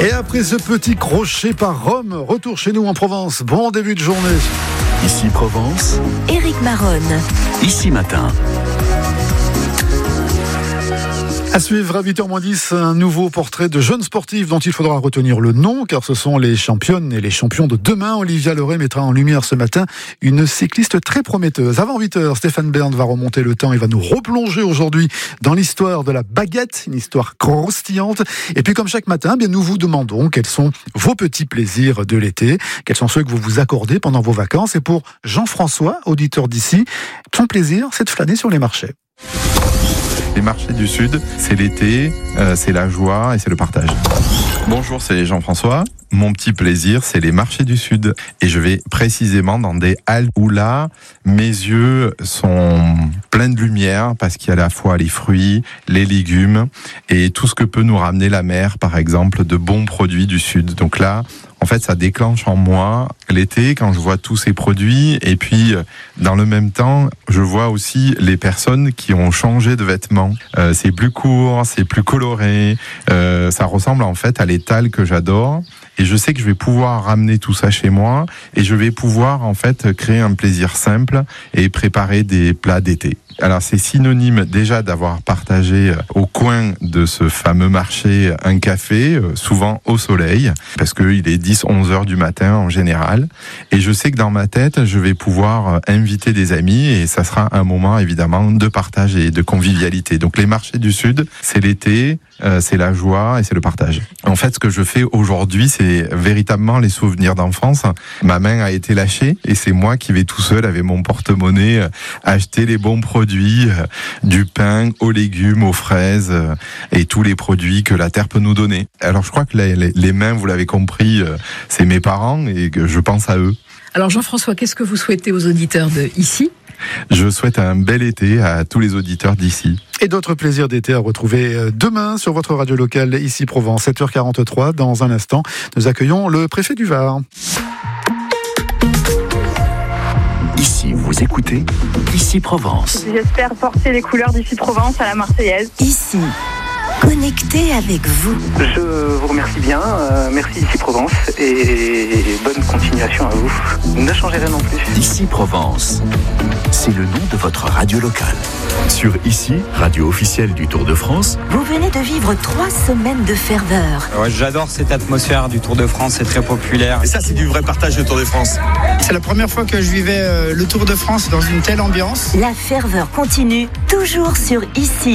Et après ce petit crochet par Rome, retour chez nous en Provence. Bon début de journée. Ici Provence, Éric Maronne. Ici Matin. À suivre à 8h-10, un nouveau portrait de jeunes sportifs dont il faudra retenir le nom, car ce sont les championnes et les champions de demain. Olivia Leray mettra en lumière ce matin une cycliste très prometteuse. Avant 8h, Stéphane Bern va remonter le temps et va nous replonger aujourd'hui dans l'histoire de la baguette, une histoire croustillante. Et puis comme chaque matin, nous vous demandons quels sont vos petits plaisirs de l'été, quels sont ceux que vous vous accordez pendant vos vacances. Et pour Jean-François, auditeur d'ici, son plaisir, c'est de flâner sur les marchés. Les marchés du Sud, c'est l'été, c'est la joie et c'est le partage. Bonjour, c'est Jean-François. Mon petit plaisir, c'est les marchés du Sud. Et je vais précisément dans des halles où là, mes yeux sont pleins de lumière parce qu'il y a à la fois les fruits, les légumes et tout ce que peut nous ramener la mer, par exemple, de bons produits du Sud. Donc là, en fait, ça déclenche en moi l'été quand je vois tous ces produits. Et puis, dans le même temps, je vois aussi les personnes qui ont changé de vêtements. C'est plus court, c'est plus coloré. Ça ressemble en fait à l'étal que j'adore. Et je sais que je vais pouvoir ramener tout ça chez moi et je vais pouvoir en fait créer un plaisir simple et préparer des plats d'été. Alors c'est synonyme déjà d'avoir partagé au coin de ce fameux marché un café, souvent au soleil, parce qu'il est 10-11 heures du matin en général. Et je sais que dans ma tête, je vais pouvoir inviter des amis et ça sera un moment évidemment de partage et de convivialité. Donc les marchés du Sud, c'est l'été, c'est la joie et c'est le partage. En fait, ce que je fais aujourd'hui, c'est véritablement les souvenirs d'enfance. Ma main a été lâchée et c'est moi qui vais tout seul avec mon porte-monnaie acheter les bons produits, du pain aux légumes, aux fraises et tous les produits que la terre peut nous donner. Alors je crois que les mains, vous l'avez compris, c'est mes parents et que je pense à eux. Alors Jean-François, qu'est-ce que vous souhaitez aux auditeurs de ici ? Je souhaite un bel été à tous les auditeurs d'ici. Et d'autres plaisirs d'été à retrouver demain sur votre radio locale, ici Provence, 7h43. Dans un instant, nous accueillons le préfet du Var. Ici vous écoutez, Ici Provence. J'espère porter les couleurs d'Ici Provence à la Marseillaise. Ici, connecté avec vous. Je vous remercie bien, merci Ici Provence et bonne continuation à vous. Ne changez rien non plus. Ici Provence, c'est le nom de votre radio locale. Sur Ici, radio officielle du Tour de France. Vous venez de vivre 3 semaines de ferveur. Ouais, j'adore cette atmosphère du Tour de France, c'est très populaire. Et ça, c'est du vrai partage, le Tour de France. C'est la première fois que je vivais le Tour de France dans une telle ambiance. La ferveur continue, toujours sur Ici.